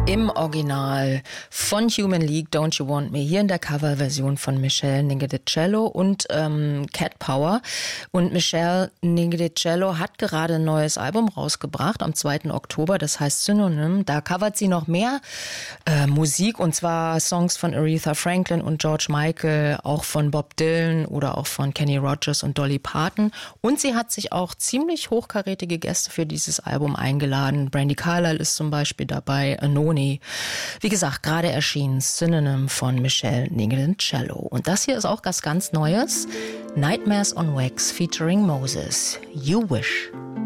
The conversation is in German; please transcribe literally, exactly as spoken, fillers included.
Im Original von Human League, Don't You Want Me, hier in der Coverversion von Meshell Ndegeocello und ähm, Cat Power. Und Meshell Ndegeocello hat gerade ein neues Album rausgebracht am zweiten Oktober, das heißt Synonym. Da covert sie noch mehr äh, Musik, und zwar Songs von Aretha Franklin und George Michael, auch von Bob Dylan oder auch von Kenny Rogers und Dolly Parton. Und sie hat sich auch ziemlich hochkarätige Gäste für dieses Album eingeladen. Brandi Carlile ist zum Beispiel dabei, Anoni. Wie gesagt, gerade erschienen Synonym von Meshell Ndegeocello. Und das hier ist auch was ganz Neues. Nightmares on Wax featuring Moses. You Wish.